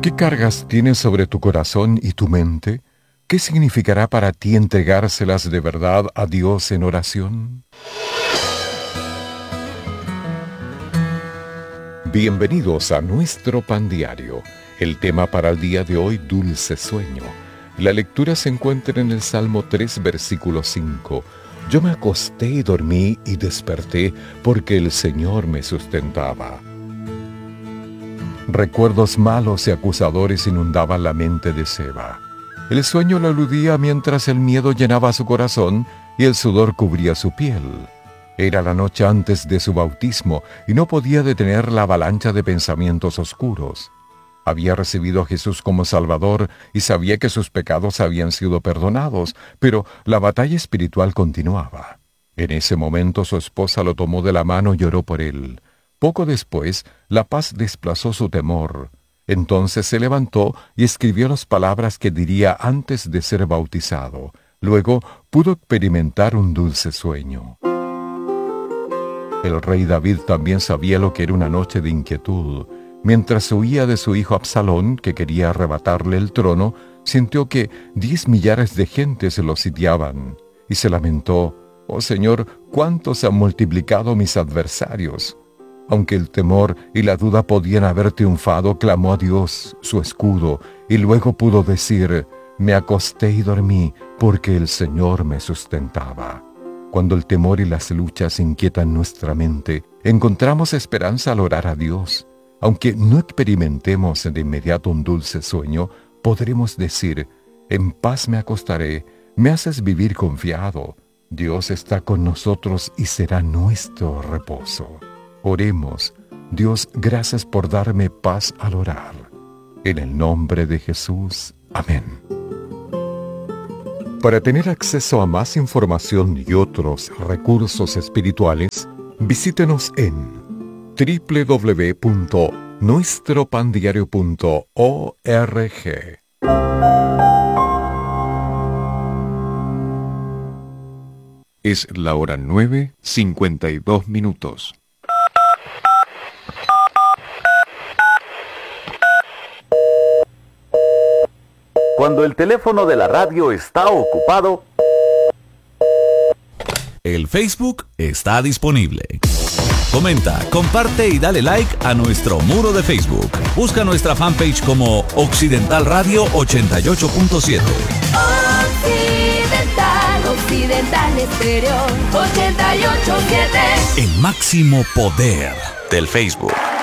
¿Qué cargas tienes sobre tu corazón y tu mente? ¿Qué significará para ti entregárselas de verdad a Dios en oración? Bienvenidos a nuestro pan diario. El tema para el día de hoy, dulce sueño. La lectura se encuentra en el Salmo 3, versículo 5. Yo me acosté y dormí y desperté porque el Señor me sustentaba. Recuerdos malos y acusadores inundaban la mente de Seba. El sueño lo eludía mientras el miedo llenaba su corazón y el sudor cubría su piel. Era la noche antes de su bautismo y no podía detener la avalancha de pensamientos oscuros. Había recibido a Jesús como Salvador y sabía que sus pecados habían sido perdonados, pero la batalla espiritual continuaba. En ese momento su esposa lo tomó de la mano y oró por él. Poco después, la paz desplazó su temor. Entonces se levantó y escribió las palabras que diría antes de ser bautizado. Luego pudo experimentar un dulce sueño. El rey David también sabía lo que era una noche de inquietud. Mientras huía de su hijo Absalón, que quería arrebatarle el trono, sintió que 10 millares de gentes lo sitiaban, y se lamentó: «Oh Señor, ¿cuántos han multiplicado mis adversarios?». Aunque el temor y la duda podían haber triunfado, clamó a Dios, su escudo, y luego pudo decir: «Me acosté y dormí, porque el Señor me sustentaba». Cuando el temor y las luchas inquietan nuestra mente, encontramos esperanza al orar a Dios. Aunque no experimentemos de inmediato un dulce sueño, podremos decir: «En paz me acostaré, me haces vivir confiado. Dios está con nosotros y será nuestro reposo». Oremos. Dios, gracias por darme paz al orar. En el nombre de Jesús. Amén. Para tener acceso a más información y otros recursos espirituales, visítenos en www.nuestropandiario.org. Es la hora 9:52. Cuando el teléfono de la radio está ocupado, el Facebook está disponible. Comenta, comparte y dale like a nuestro muro de Facebook. Busca nuestra fanpage como Occidental Radio 88.7. Occidental Estéreo 88.7. El máximo poder del Facebook.